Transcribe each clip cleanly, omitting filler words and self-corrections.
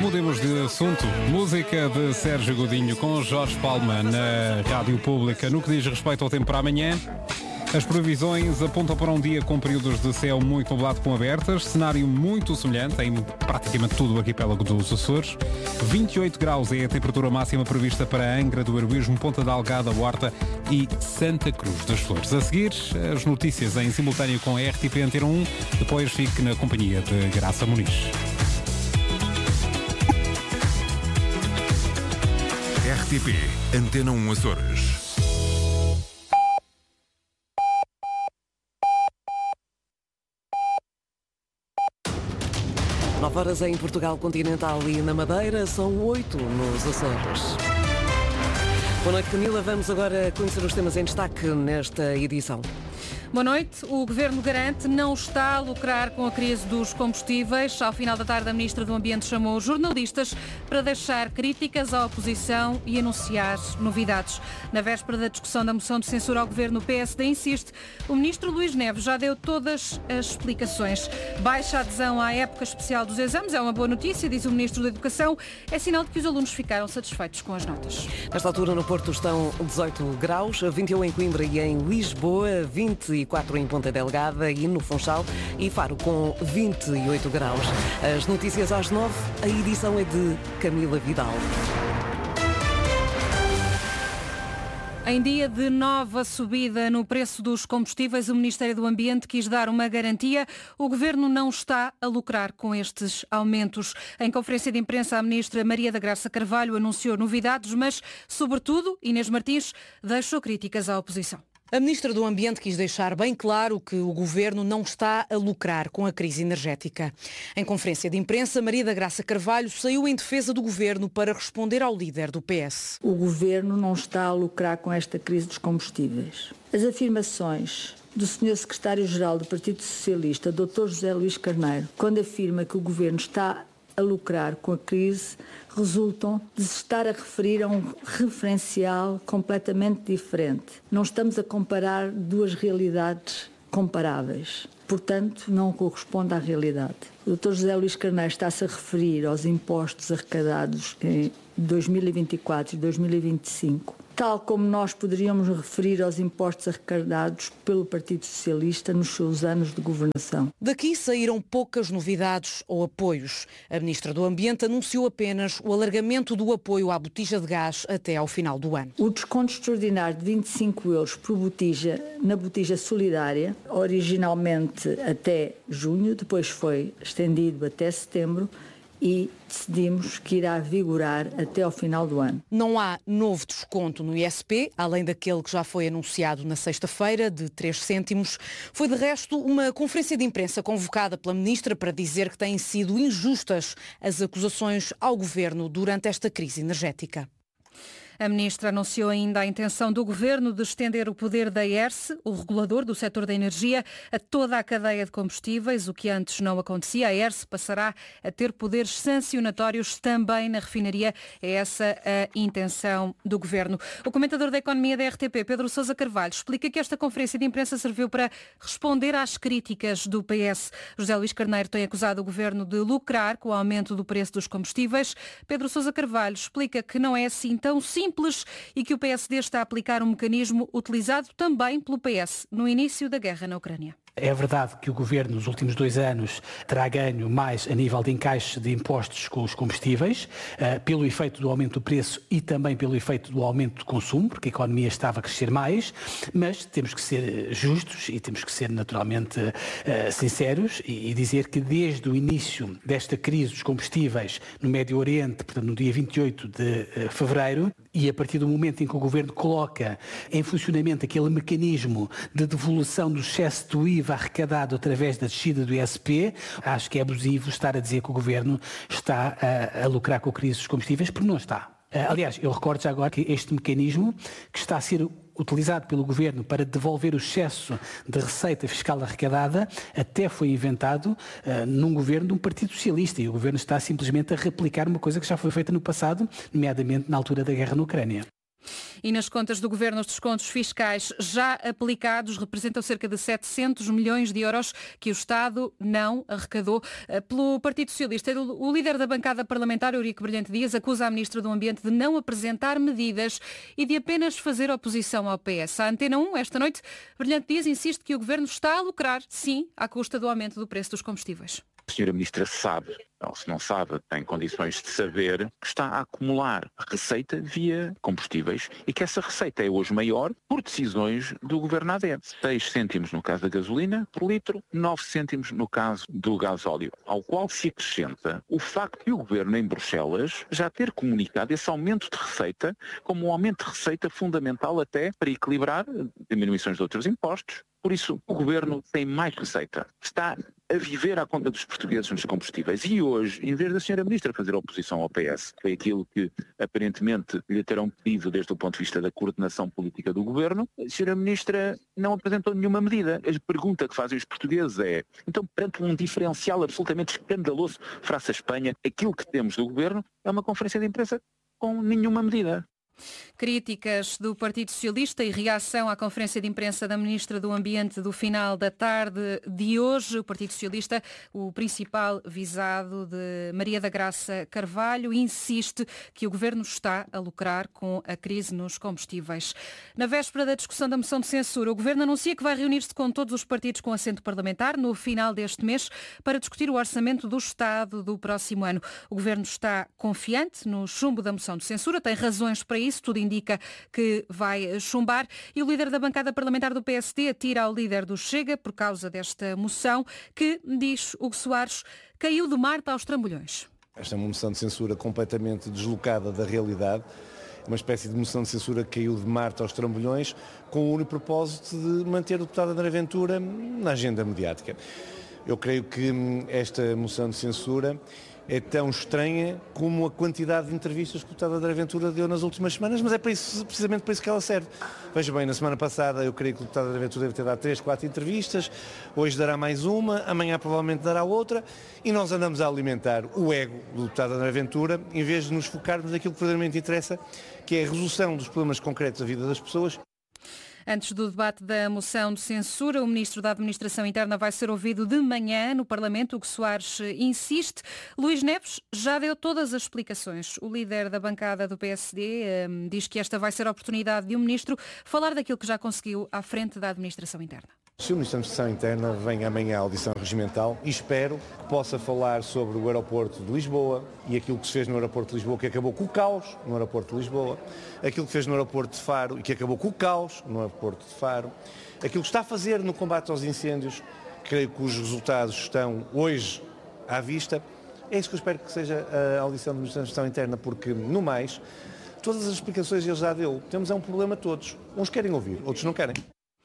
Mudemos de assunto. Música de Sérgio Godinho com Jorge Palma na Rádio Pública. No que diz respeito ao tempo para amanhã, as previsões apontam para um dia com períodos de céu muito nublado com abertas, cenário muito semelhante em praticamente todo o arquipélago dos Açores. 28 graus é a temperatura máxima prevista para Angra do Heroísmo, Ponta da Algada, Horta e Santa Cruz das Flores. A seguir, as notícias em simultâneo com a RTP Antena 1, depois fique na companhia de Graça Muniz. RTP Antena 1 Açores. Nove horas em Portugal Continental e na Madeira, são 8 nos Açores. Boa noite, Camila. Vamos agora conhecer os temas em destaque nesta edição. Boa noite. O Governo garante não está a lucrar com a crise dos combustíveis. Ao final da tarde, a Ministra do Ambiente chamou os jornalistas para deixar críticas à oposição e anunciar novidades. Na véspera da discussão da moção de censura ao Governo, o PSD insiste. O Ministro Luís Neves já deu todas as explicações. Baixa adesão à época especial dos exames é uma boa notícia, diz o Ministro da Educação. É sinal de que os alunos ficaram satisfeitos com as notas. Nesta altura, no Porto, estão 18 graus, 21 em Coimbra e em Lisboa, 24 em Ponta Delgada e no Funchal e Faro com 28 graus. As notícias às 9, a edição é de Camila Vidal. Em dia de nova subida no preço dos combustíveis, o Ministério do Ambiente quis dar uma garantia. O Governo não está a lucrar com estes aumentos. Em conferência de imprensa, a Ministra Maria da Graça Carvalho anunciou novidades, mas, sobretudo, Inês Martins deixou críticas à oposição. A Ministra do Ambiente quis deixar bem claro que o Governo não está a lucrar com a crise energética. Em conferência de imprensa, Maria da Graça Carvalho saiu em defesa do Governo para responder ao líder do PS. O Governo não está a lucrar com esta crise dos combustíveis. As afirmações do Sr. Secretário-Geral do Partido Socialista, Dr. José Luís Carneiro, quando afirma que o Governo está a lucrar com a crise, resultam de se estar a referir a um referencial completamente diferente. Não estamos a comparar duas realidades comparáveis. Portanto, não corresponde à realidade. O Dr. José Luís Carneiro está-se a referir aos impostos arrecadados em 2024 e 2025, tal como nós poderíamos referir aos impostos arrecadados pelo Partido Socialista nos seus anos de governação. Daqui saíram poucas novidades ou apoios. A Ministra do Ambiente anunciou apenas o alargamento do apoio à botija de gás até ao final do ano. O desconto extraordinário de 25 euros por botija na botija solidária, originalmente até junho, depois foi estendido até setembro, e decidimos que irá vigorar até ao final do ano. Não há novo desconto no ISP, além daquele que já foi anunciado na sexta-feira, de 3 cêntimos. Foi, de resto, uma conferência de imprensa convocada pela Ministra para dizer que têm sido injustas as acusações ao Governo durante esta crise energética. A Ministra anunciou ainda a intenção do Governo de estender o poder da ERSE, o regulador do setor da energia, a toda a cadeia de combustíveis, o que antes não acontecia. A ERSE passará a ter poderes sancionatórios também na refinaria. É essa a intenção do Governo. O comentador da Economia da RTP, Pedro Sousa Carvalho, explica que esta conferência de imprensa serviu para responder às críticas do PS. José Luís Carneiro tem acusado o Governo de lucrar com o aumento do preço dos combustíveis. Pedro Sousa Carvalho explica que não é assim tão simples e que o PSD está a aplicar um mecanismo utilizado também pelo PS no início da guerra na Ucrânia. É verdade que o Governo nos últimos 2 anos terá ganho mais a nível de encaixe de impostos com os combustíveis, pelo efeito do aumento do preço e também pelo efeito do aumento do consumo, porque a economia estava a crescer mais, mas temos que ser justos e temos que ser naturalmente sinceros e dizer que desde o início desta crise dos combustíveis no Médio Oriente, portanto no dia 28 de fevereiro, e a partir do momento em que o Governo coloca em funcionamento aquele mecanismo de devolução do excesso do IVA arrecadado através da descida do ISP, acho que é abusivo estar a dizer que o Governo está a lucrar com a crise dos combustíveis, porque não está. Aliás, eu recordo já agora que este mecanismo que está a ser utilizado pelo Governo para devolver o excesso de receita fiscal arrecadada até foi inventado num Governo de um Partido Socialista e o Governo está simplesmente a replicar uma coisa que já foi feita no passado, nomeadamente na altura da guerra na Ucrânia. E nas contas do Governo, os descontos fiscais já aplicados representam cerca de 700 milhões de euros que o Estado não arrecadou. Pelo Partido Socialista, o líder da bancada parlamentar, Eurico Brilhante Dias, acusa a Ministra do Ambiente de não apresentar medidas e de apenas fazer oposição ao PS. À Antena 1, esta noite, Brilhante Dias insiste que o Governo está a lucrar, sim, à custa do aumento do preço dos combustíveis. A senhora Ministra sabe, ou se não sabe, tem condições de saber que está a acumular receita via combustíveis e que essa receita é hoje maior por decisões do Governo AD. 6 cêntimos no caso da gasolina por litro, 9 cêntimos no caso do gasóleo, ao qual se acrescenta o facto de o Governo em Bruxelas já ter comunicado esse aumento de receita como um aumento de receita fundamental até para equilibrar diminuições de outros impostos. Por isso, o Governo tem mais receita. Está a viver à conta dos portugueses nos combustíveis. E hoje, em vez da Sra. Ministra fazer oposição ao PS, foi aquilo que aparentemente lhe terão pedido desde o ponto de vista da coordenação política do Governo, a Sra. Ministra não apresentou nenhuma medida. A pergunta que fazem os portugueses é, então, perante um diferencial absolutamente escandaloso face à Espanha, aquilo que temos do Governo é uma conferência de imprensa com nenhuma medida. Críticas do Partido Socialista e reação à conferência de imprensa da Ministra do Ambiente do final da tarde de hoje. O Partido Socialista, o principal visado de Maria da Graça Carvalho, insiste que o Governo está a lucrar com a crise nos combustíveis. Na véspera da discussão da moção de censura, o Governo anuncia que vai reunir-se com todos os partidos com assento parlamentar no final deste mês para discutir o orçamento do Estado do próximo ano. O Governo está confiante no chumbo da moção de censura, tem razões para isso, tudo indica que vai chumbar, e o líder da bancada parlamentar do PSD atira ao líder do Chega por causa desta moção que, diz Hugo Soares, caiu de Marte aos trambolhões. Esta é uma moção de censura completamente deslocada da realidade, uma espécie de moção de censura que caiu de Marte aos trambolhões, com o único propósito de manter o deputado André Ventura na agenda mediática. Eu creio que esta moção de censura é tão estranha como a quantidade de entrevistas que o deputado André Ventura deu nas últimas semanas, mas é precisamente para isso que ela serve. Veja bem, na semana passada eu creio que o deputado André Ventura deve ter dado 3, 4 entrevistas, hoje dará mais uma, amanhã provavelmente dará outra, e nós andamos a alimentar o ego do deputado André Ventura, em vez de nos focarmos naquilo que verdadeiramente interessa, que é a resolução dos problemas concretos da vida das pessoas. Antes do debate da moção de censura, o Ministro da Administração Interna vai ser ouvido de manhã no Parlamento. Hugo Soares insiste. Luís Neves já deu todas as explicações. O líder da bancada do PSD diz que esta vai ser a oportunidade de um Ministro falar daquilo que já conseguiu à frente da Administração Interna. Se o Ministro da Administração Interna vem amanhã à audição regimental e espero que possa falar sobre o aeroporto de Lisboa e aquilo que se fez no aeroporto de Lisboa, que acabou com o caos no aeroporto de Lisboa, aquilo que fez no aeroporto de Faro e que acabou com o caos no aeroporto de Faro, aquilo que está a fazer no combate aos incêndios, creio que os resultados estão hoje à vista. É isso que eu espero que seja a audição do Ministro da Administração Interna, porque, no mais, todas as explicações ele já deu. Temos um problema todos. Uns querem ouvir, outros não querem.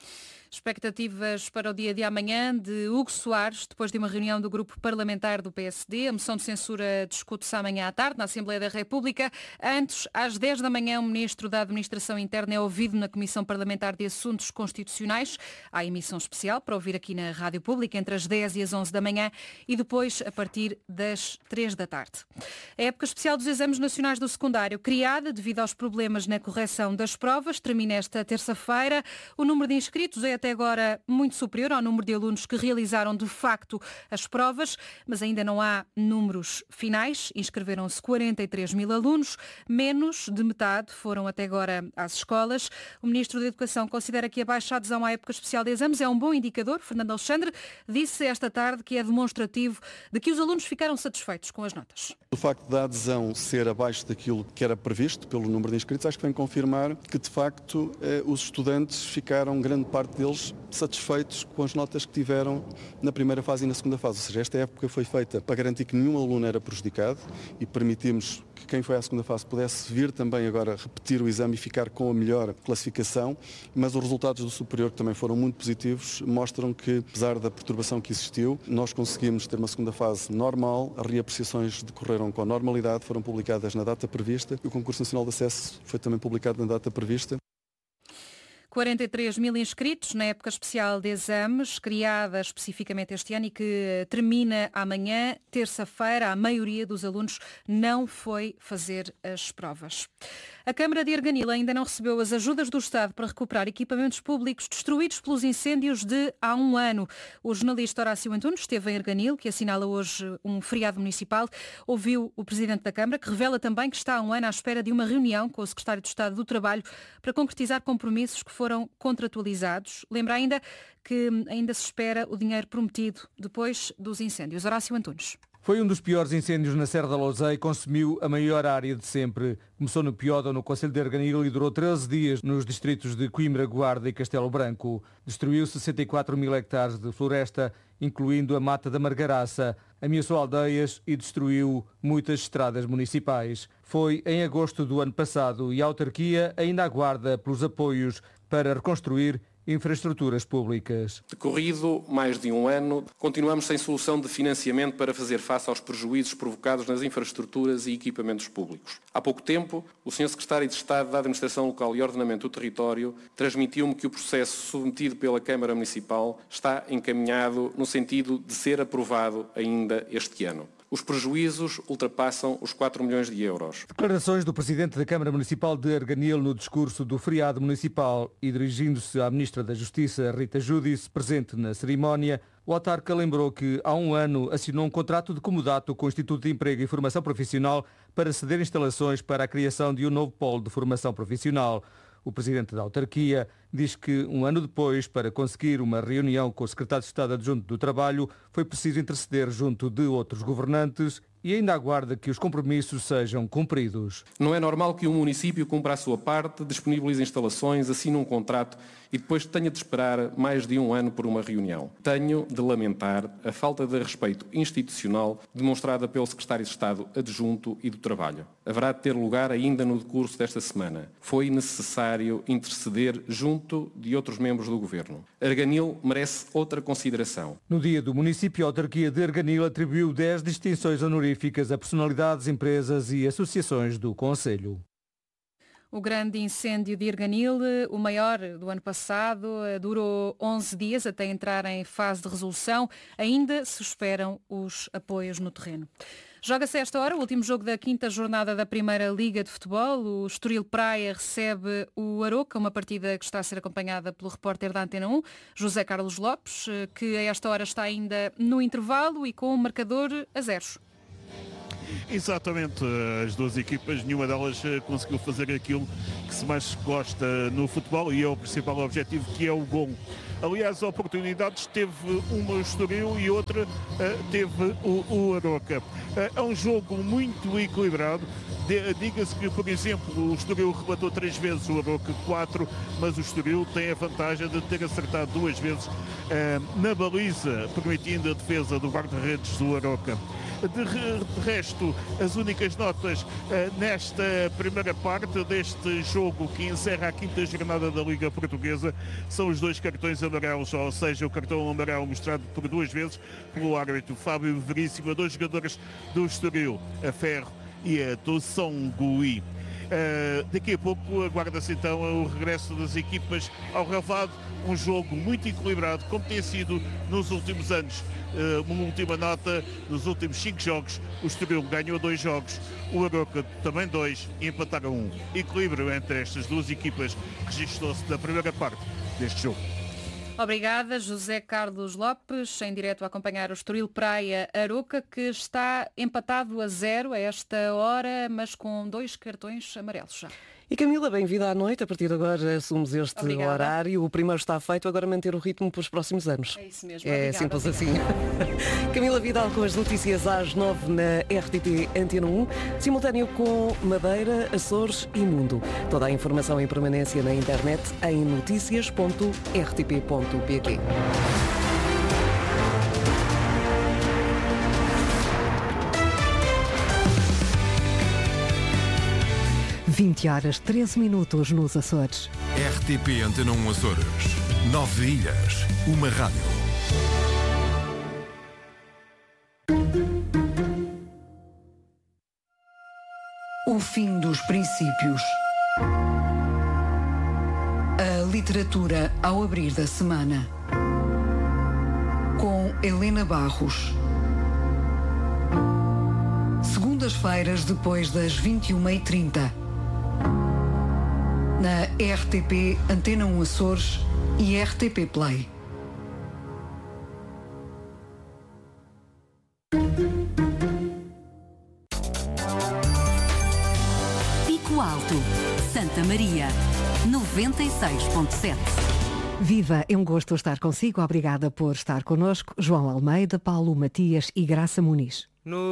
Expectativas para o dia de amanhã de Hugo Soares, depois de uma reunião do grupo parlamentar do PSD. A moção de censura discute-se amanhã à tarde na Assembleia da República. Antes, às 10 da manhã, o Ministro da Administração Interna é ouvido na Comissão Parlamentar de Assuntos Constitucionais. Há emissão especial para ouvir aqui na Rádio Pública entre as 10 e as 11 da manhã e depois a partir das 3 da tarde. A época especial dos exames nacionais do secundário, criada devido aos problemas na correção das provas, termina esta terça-feira. O número de inscritos é até agora muito superior ao número de alunos que realizaram de facto as provas, mas ainda não há números finais. Inscreveram-se 43 mil alunos, menos de metade foram até agora às escolas. O Ministro da Educação considera que a baixa adesão à época especial de exames é um bom indicador. Fernando Alexandre disse esta tarde que é demonstrativo de que os alunos ficaram satisfeitos com as notas. O facto da adesão ser abaixo daquilo que era previsto pelo número de inscritos, acho que vem confirmar que de facto os estudantes ficaram, grande parte deles, satisfeitos com as notas que tiveram na primeira fase e na segunda fase. Ou seja, esta época foi feita para garantir que nenhum aluno era prejudicado e permitimos que quem foi à segunda fase pudesse vir também agora repetir o exame e ficar com a melhor classificação, mas os resultados do superior, que também foram muito positivos, mostram que, apesar da perturbação que existiu, nós conseguimos ter uma segunda fase normal, as reapreciações decorreram com normalidade, foram publicadas na data prevista e o Concurso Nacional de Acesso foi também publicado na data prevista. 43 mil inscritos na época especial de exames, criada especificamente este ano e que termina amanhã, terça-feira. A maioria dos alunos não foi fazer as provas. A Câmara de Arganil ainda não recebeu as ajudas do Estado para recuperar equipamentos públicos destruídos pelos incêndios de há um ano. O jornalista Horácio Antunes esteve em Arganil, que assinala hoje um feriado municipal. Ouviu o Presidente da Câmara, que revela também que está há um ano à espera de uma reunião com o Secretário de Estado do Trabalho para concretizar compromissos que foram contratualizados. Lembra ainda que ainda se espera o dinheiro prometido depois dos incêndios. Horácio Antunes. Foi um dos piores incêndios na Serra da Lousei e consumiu a maior área de sempre. Começou no Piódão, no concelho de Arganil, e durou 13 dias nos distritos de Coimbra, Guarda e Castelo Branco. Destruiu 64 mil hectares de floresta, incluindo a Mata da Margaraça. Ameaçou aldeias e destruiu muitas estradas municipais. Foi em agosto do ano passado e a autarquia ainda aguarda pelos apoios para reconstruir infraestruturas públicas. Decorrido mais de um ano, continuamos sem solução de financiamento para fazer face aos prejuízos provocados nas infraestruturas e equipamentos públicos. Há pouco tempo, o Sr. Secretário de Estado da Administração Local e Ordenamento do Território transmitiu-me que o processo submetido pela Câmara Municipal está encaminhado no sentido de ser aprovado ainda este ano. Os prejuízos ultrapassam os 4 milhões de euros. Declarações do Presidente da Câmara Municipal de Arganil no discurso do feriado municipal e dirigindo-se à Ministra da Justiça, Rita Giudice, presente na cerimónia, o autarca lembrou que há um ano assinou um contrato de comodato com o Instituto de Emprego e Formação Profissional para ceder instalações para a criação de um novo polo de formação profissional. O Presidente da autarquia diz que um ano depois, para conseguir uma reunião com o Secretário de Estado Adjunto do Trabalho, foi preciso interceder junto de outros governantes e ainda aguarda que os compromissos sejam cumpridos. Não é normal que um município cumpra a sua parte, disponibilize instalações, assine um contrato e depois tenha de esperar mais de um ano por uma reunião. Tenho de lamentar a falta de respeito institucional demonstrada pelo Secretário de Estado Adjunto e do Trabalho. Haverá de ter lugar ainda no decurso desta semana. Foi necessário interceder junto de outros membros do Governo. Arganil merece outra consideração. No dia do município, a autarquia de Arganil atribuiu 10 distinções honoríficas a personalidades, empresas e associações do concelho. O grande incêndio de Arganil, o maior do ano passado, durou 11 dias até entrar em fase de resolução. Ainda se esperam os apoios no terreno. Joga-se a esta hora o último jogo da 5ª jornada da Primeira Liga de Futebol. O Estoril Praia recebe o Aroca, uma partida que está a ser acompanhada pelo repórter da Antena 1, José Carlos Lopes, que a esta hora está ainda no intervalo e com o marcador a 0. Exatamente, as duas equipas, nenhuma delas conseguiu fazer aquilo que se mais gosta no futebol e é o principal objetivo, que é o gol. Aliás, oportunidades teve uma o Estoril e outra teve o Aroca. É um jogo muito equilibrado. Diga-se que, por exemplo, o Estoril rematou 3 vezes, o Aroca 4, mas o Estoril tem a vantagem de ter acertado 2 vezes na baliza, permitindo a defesa do guarda-redes do Aroca. De resto, as únicas notas nesta primeira parte deste jogo que encerra a 5ª jornada da Liga Portuguesa são os 2 cartões amarelos, ou seja, o cartão amarelo mostrado por 2 vezes pelo árbitro Fábio Veríssimo a 2 jogadores do Estoril, a Ferro e a Tossongui. Daqui a pouco aguarda-se então o regresso das equipas ao relvado, um jogo muito equilibrado, como tem sido nos últimos anos. Uma última nota, nos últimos 5 jogos, o Estoril ganhou 2 jogos, o Aroca também 2 e empataram 1. Equilíbrio entre estas duas equipas registrou-se na primeira parte deste jogo. Obrigada, José Carlos Lopes, em direto a acompanhar o Estoril Praia Aroca, que está empatado a 0 a esta hora, mas com 2 cartões amarelos já. E Camila, bem-vinda à noite. A partir de agora assumes este horário. O primeiro está feito, agora manter o ritmo para os próximos anos. É isso mesmo. É simples assim. Camila Vidal com as notícias às 9 na RTP Antena 1, simultâneo com Madeira, Açores e Mundo. Toda a informação em permanência na internet em noticias.rtp.pt. 20h13 nos Açores. RTP Antena 1 Açores. 9 ilhas, uma rádio. O fim dos princípios. A literatura ao abrir da semana. Com Helena Barros. Segundas-feiras depois das 21h30. na RTP Antena 1 Açores e RTP Play. Pico Alto, Santa Maria, 96.7. Viva, é um gosto estar consigo. Obrigada por estar connosco. João Almeida, Paulo Matias e Graça Muniz.